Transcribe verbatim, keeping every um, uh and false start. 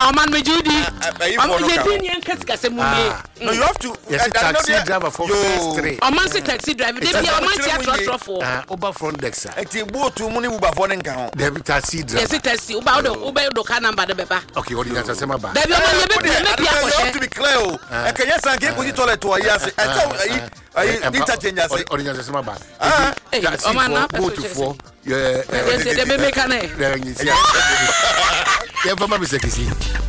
Oman me Judy. I'm Jedinian Kaskasemuni. No, you have to. Yes, taxi driver for first three. Oman say taxi driver. They be Oman theatre for. Ah, Uber front desk. Eti bo to money Uber for nkan. They be taxi driver. Yes, taxi Uber do Uber do car number de beba. Okay, what do you say about? They be Oman be be be have to be clear o. E kan yes an ke ko toilet to ya se. E tell ayi ayi interchange ase. What do you say about? Ah, Oman na go to four. Yeah, they be make an. Yeah, you see. Yeah, for my mistake, see.